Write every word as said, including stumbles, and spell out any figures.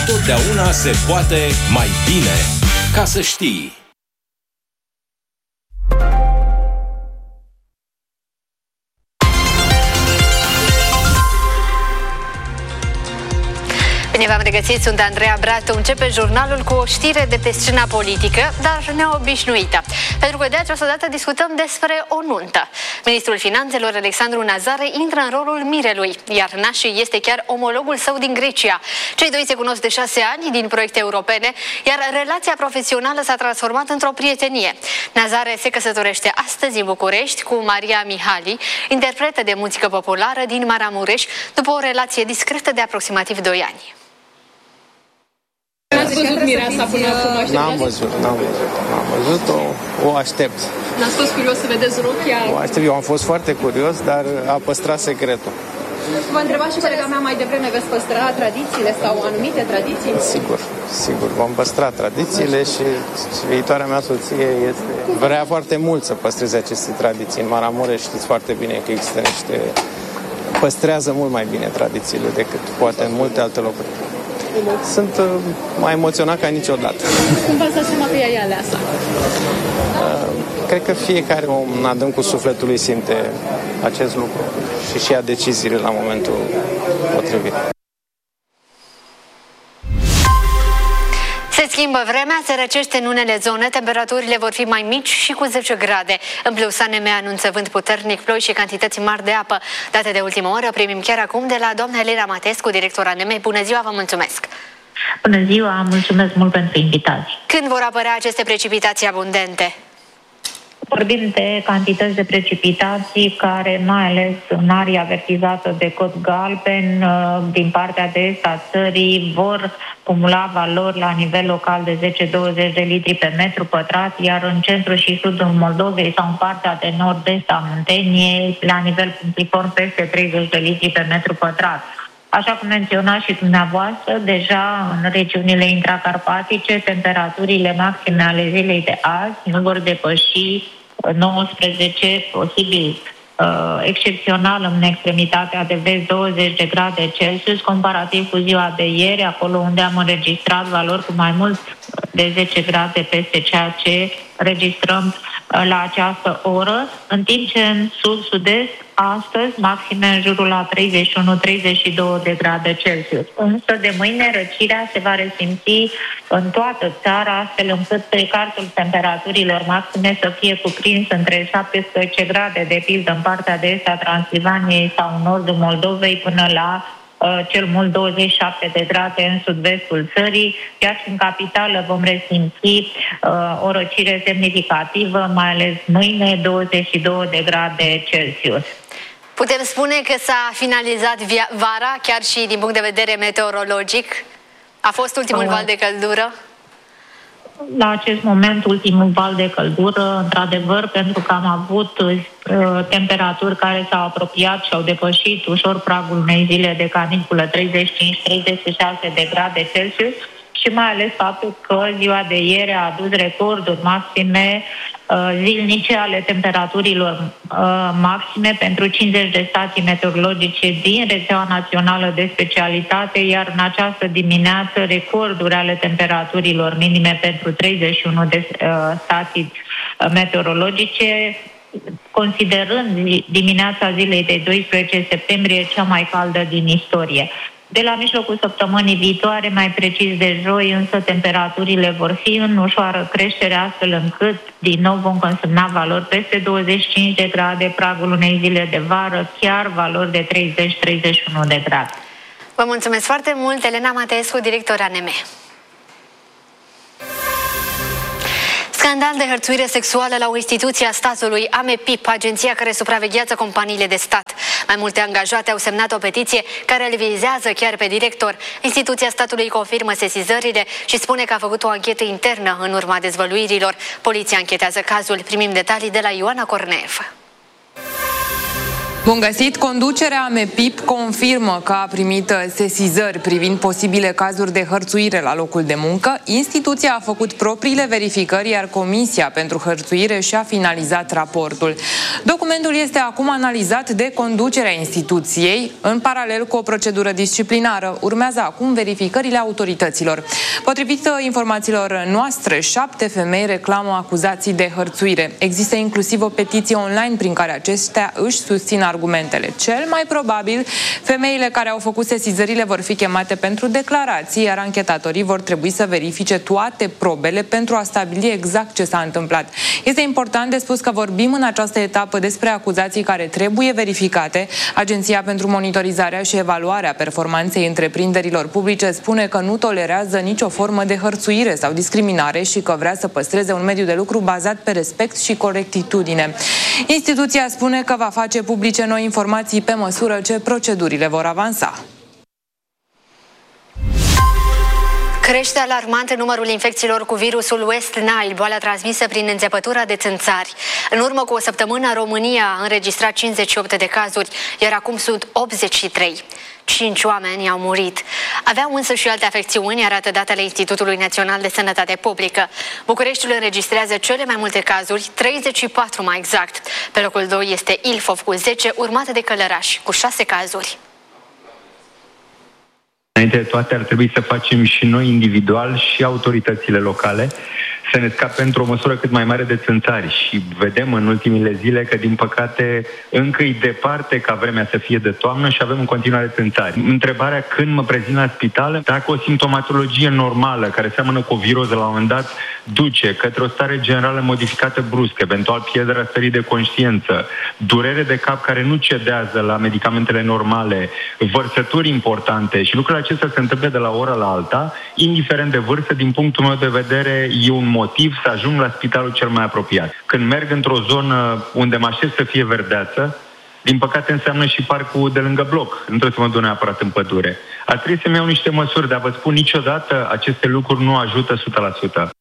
Întotdeauna se poate mai bine. Ca să știi. Bine v-am regăsit, sunt Andreea Bratu. Începe jurnalul cu o știre de pe scena politică, dar neobișnuită. Pentru că de această dată discutăm despre o nuntă. Ministrul Finanțelor, Alexandru Nazare, intră în rolul mirelui, iar nașii este chiar omologul său din Grecia. Cei doi se cunosc de șase ani din proiecte europene, iar relația profesională s-a transformat într-o prietenie. Nazare se căsătorește astăzi în București cu Maria Mihali, interpretă de muzică populară din Maramureș, după o relație discretă de aproximativ doi ani. N-ați văzut mireasa până acum? N-am văzut, n-am văzut. N-am văzut, o, o aștept. N-ați fost curios să vedeți rochia? O aștept, eu am fost foarte curios, dar a păstrat secretul. V-a întrebat și colega mea mai devreme, veți păstra tradițiile sau anumite tradiții? Sigur, sigur, vom păstra tradițiile și, și viitoarea mea soție este... vrea foarte mult să păstreze aceste tradiții. În Maramureș știți foarte bine că există niște... păstrează mult mai bine tradițiile decât poate în multe alte locuri. Sunt uh, mai emoționat ca niciodată. Cum v-ați dat seama că ea e aleasă? Uh, cred că fiecare om în adâncul sufletului simte acest lucru și și ia deciziile la momentul potrivit. Se schimbă vremea, se răcește în unele zone, temperaturile vor fi mai mici și cu zece grade. În plus, A N M anunță vânt puternic, ploi și cantități mari de apă. Date de ultimă oră primim chiar acum de la doamna Elena Matescu, director A N M. Bună ziua, vă mulțumesc! Bună ziua, mulțumesc mult pentru invitație. Când vor apărea aceste precipitații abundente? Vorbim de cantități de precipitații care, mai ales în aria avertizată de cod galben, din partea de est a țării, vor cumula valori la nivel local de zece douăzeci de litri pe metru pătrat, iar în centru și sudul Moldovei sau în partea de nord-est a Munteniei, la nivel punctiform peste treizeci de litri pe metru pătrat. Așa cum menționați și dumneavoastră, deja în regiunile intracarpatice, temperaturile maxime ale zilei de azi nu vor depăși nouăsprezece, posibil uh, excepțional în extremitatea de vest douăzeci de grade Celsius, comparativ cu ziua de ieri, acolo unde am înregistrat valori cu mai mult de zece grade peste ceea ce registrăm uh, la această oră, în timp ce în sud-sud-est astăzi maxime în jurul la treizeci și unu treizeci și doi de grade Celsius. Însă de mâine răcirea se va resimți în toată țara, astfel încât precartul temperaturilor maxime să fie cuprins între șaptesprezece grade, de pildă în partea de est a Transilvaniei sau în nordul Moldovei, până la uh, cel mult douăzeci și șapte de grade în sud-vestul țării, iar și în capitală vom resimți uh, o răcire semnificativă, mai ales mâine, douăzeci și doi de grade Celsius. Putem spune că s-a finalizat vara, chiar și din punct de vedere meteorologic? A fost ultimul val de căldură? La acest moment, ultimul val de căldură, într-adevăr, pentru că am avut uh, temperaturi care s-au apropiat și au depășit ușor pragul unei zile de caniculă, treizeci și cinci treizeci și șase de grade Celsius, și mai ales faptul că ziua de ieri a adus recorduri maxime uh, zilnice ale temperaturilor uh, maxime pentru cincizeci de stații meteorologice din rețeaua națională de specialitate, iar în această dimineață recorduri ale temperaturilor minime pentru treizeci și unu de uh, stații meteorologice, considerând dimineața zilei de doisprezece septembrie cea mai caldă din istorie. De la mijlocul săptămânii viitoare, mai precis de joi, însă temperaturile vor fi în ușoară creștere, astfel încât din nou vom consemna valori peste douăzeci și cinci de grade, pragul unei zile de vară, chiar valori de treizeci treizeci și unu de grade. Vă mulțumesc foarte mult, Elena Matescu, director A N M. Scandal de hărțuire sexuală la o instituție a statului, AMEPIP, agenția care supraveghează companiile de stat. Mai multe angajate au semnat o petiție care îl vizează chiar pe director. Instituția statului confirmă sesizările și spune că a făcut o anchetă internă în urma dezvăluirilor. Poliția anchetează cazul. Primim detalii de la Ioana Corneev. Bun găsit! Conducerea MEPIP confirmă că a primit sesizări privind posibile cazuri de hărțuire la locul de muncă. Instituția a făcut propriile verificări, iar Comisia pentru Hărțuire și-a finalizat raportul. Documentul este acum analizat de conducerea instituției, în paralel cu o procedură disciplinară. Urmează acum verificările autorităților. Potrivit informațiilor noastre, șapte femei reclamă acuzații de hărțuire. Există inclusiv o petiție online prin care acestea își susțin argumentele. Cel mai probabil, femeile care au făcut sesizările vor fi chemate pentru declarații, iar anchetatorii vor trebui să verifice toate probele pentru a stabili exact ce s-a întâmplat. Este important de spus că vorbim în această etapă despre acuzații care trebuie verificate. Agenția pentru Monitorizarea și Evaluarea Performanței Întreprinderilor Publice spune că nu tolerează nicio formă de hărțuire sau discriminare și că vrea să păstreze un mediu de lucru bazat pe respect și corectitudine. Instituția spune că va face publice noi informații pe măsură ce procedurile vor avansa. Crește alarmant numărul infecțiilor cu virusul West Nile, boala transmisă prin înțepătura de țânțari. În urmă cu o săptămână, România a înregistrat cincizeci și opt de cazuri, iar acum sunt optzeci și trei. Cinci oameni au murit. Aveau însă și alte afecțiuni, arată datele Institutului Național de Sănătate Publică. Bucureștiul înregistrează cele mai multe cazuri, treizeci și patru mai exact. Pe locul doi este Ilfov cu zece, urmată de Călăraș cu șase cazuri. Înainte de toate, ar trebui să facem și noi individual și autoritățile locale să ne scapem într-o măsură cât mai mare de țânțari. Și vedem în ultimile zile că, din păcate, încă e departe ca vremea să fie de toamnă și avem în continuare țânțari. Întrebarea când mă prezint la spital, dacă o simptomatologie normală, care seamănă cu o viroză, la un moment dat duce către o stare generală modificată brusc, eventual pierdere stării de conștiință, durere de cap care nu cedează la medicamentele normale, vărsături importante și lucrurile acestea se întâmplă de la o oră la alta, indiferent de vârstă, din punctul meu de vedere, e un motiv să ajung la spitalul cel mai apropiat. Când merg într-o zonă unde mă aștept să fie verdeață, din păcate înseamnă și parcul de lângă bloc. Nu trebuie să mă duc neapărat în pădure. Ar trebui să-mi iau niște măsuri, dar vă spun, niciodată aceste lucruri nu ajută o sută la sută.